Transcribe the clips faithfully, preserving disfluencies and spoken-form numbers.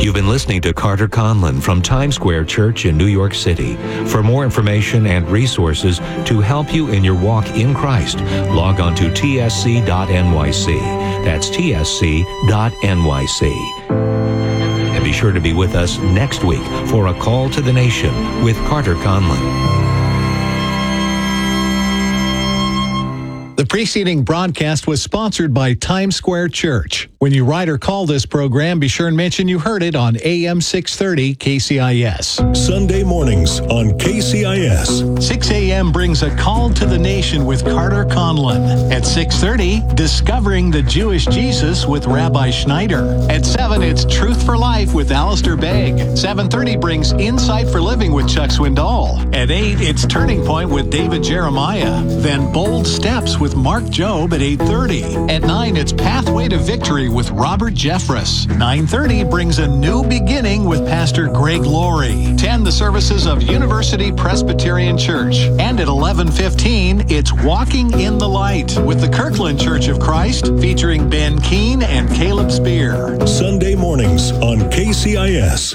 You've been listening to Carter Conlon from Times Square Church in New York City. For more information and resources to help you in your walk in Christ, log on to T S C dot N Y C. That's T S C dot N Y C. And be sure to be with us next week for A Call to the Nation with Carter Conlon. The preceding broadcast was sponsored by Times Square Church. When you write or call this program, be sure and mention you heard it on A M six thirty K C I S. Sunday mornings on K C I S. six a.m. brings A Call to the Nation with Carter Conlon. At six thirty, Discovering the Jewish Jesus with Rabbi Schneider. At seven, it's Truth for Life with Alistair Begg. seven thirty brings Insight for Living with Chuck Swindoll. At eight, it's Turning Point with David Jeremiah. Then Bold Steps with Mark Jobe at eight thirty. At nine, it's Pathway to Victory with Robert Jeffress. nine thirty brings A New Beginning with Pastor Greg Laurie. ten, the services of University Presbyterian Church. And at eleven fifteen, it's Walking in the Light with the Kirkland Church of Christ, featuring Ben Keene and Caleb Spear. Sunday mornings on K C I S.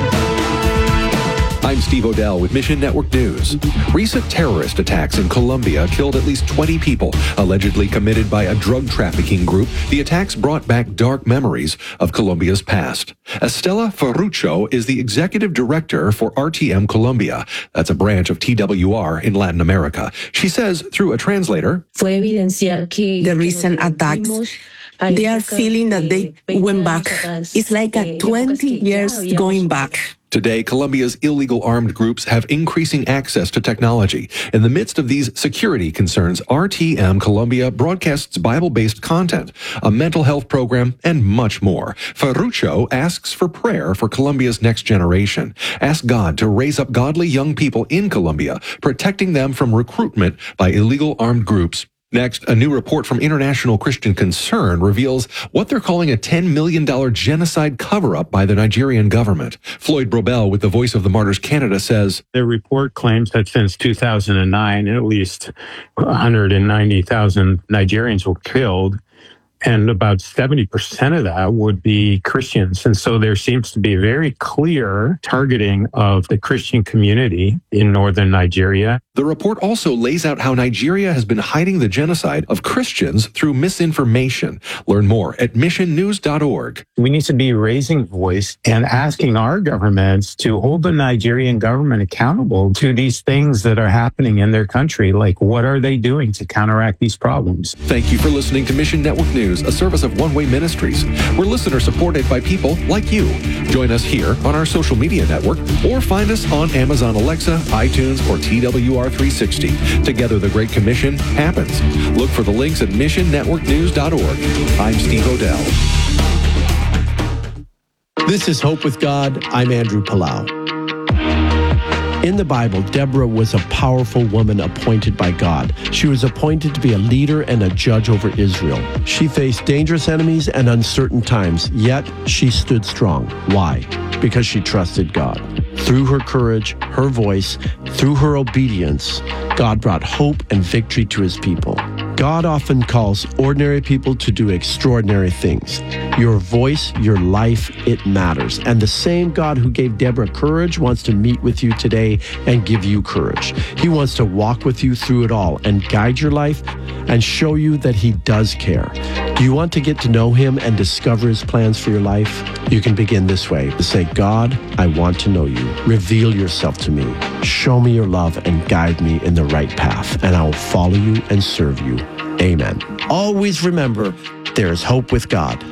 I'm Steve Odell with Mission Network News. Recent terrorist attacks in Colombia killed at least twenty people, allegedly committed by a drug trafficking group. The attacks brought back dark memories of Colombia's past. Estela Ferrucho is the executive director for R T M Colombia. That's a branch of T W R in Latin America. She says, through a translator, the recent attacks, they are feeling that they went back. It's like a twenty years going back. Today, Colombia's illegal armed groups have increasing access to technology. In the midst of these security concerns, R T M Colombia broadcasts Bible-based content, a mental health program, and much more. Ferrucho asks for prayer for Colombia's next generation. Ask God to raise up godly young people in Colombia, protecting them from recruitment by illegal armed groups. Next, a new report from International Christian Concern reveals what they're calling a ten million dollars genocide cover-up by the Nigerian government. Floyd Brobel with the Voice of the Martyrs Canada says, the report claims that since two thousand nine, at least one hundred ninety thousand Nigerians were killed, and about seventy percent of that would be Christians. And so there seems to be a very clear targeting of the Christian community in northern Nigeria. The report also lays out how Nigeria has been hiding the genocide of Christians through misinformation. Learn more at mission news dot org. We need to be raising voice and asking our governments to hold the Nigerian government accountable to these things that are happening in their country. Like, what are they doing to counteract these problems? Thank you for listening to Mission Network News, a service of One Way Ministries. We're listener supported by people like you. Join us here on our social media network or find us on Amazon Alexa, iTunes, or T W R three sixty. Together, the Great Commission happens. Look for the links at mission network news dot org. I'm Steve Odell. This is Hope with God. I'm Andrew Palau. In the Bible, Deborah was a powerful woman appointed by God. She was appointed to be a leader and a judge over Israel. She faced dangerous enemies and uncertain times, yet she stood strong. Why? Because she trusted God. Through her courage, her voice, through her obedience, God brought hope and victory to his people. God often calls ordinary people to do extraordinary things. Your voice, your life, it matters. And the same God who gave Deborah courage wants to meet with you today and give you courage. He wants to walk with you through it all and guide your life and show you that he does care. Do you want to get to know him and discover his plans for your life? You can begin this way. To say, God, I want to know you. Reveal yourself to me. Show me your love and guide me in the right path, and I will follow you and serve you. Amen. Always remember, there is hope with God.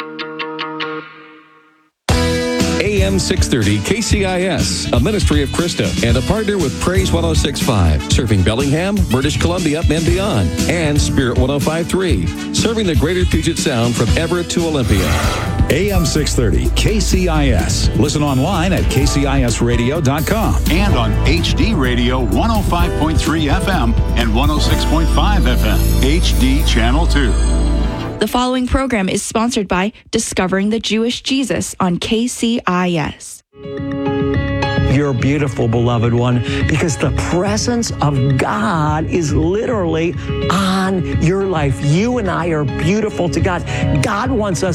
A M six thirty K C I S, a ministry of Krista, and a partner with Praise one oh six point five, serving Bellingham, British Columbia, and beyond, and Spirit one oh five point three, serving the greater Puget Sound from Everett to Olympia. A M six thirty K C I S. Listen online at k c i s radio dot com and on H D Radio one oh five point three F M and one oh six point five F M, H D Channel two. The following program is sponsored by Discovering the Jewish Jesus on K C I S. You're beautiful, beloved one, because the presence of God is literally on your life. You and I are beautiful to God. God wants us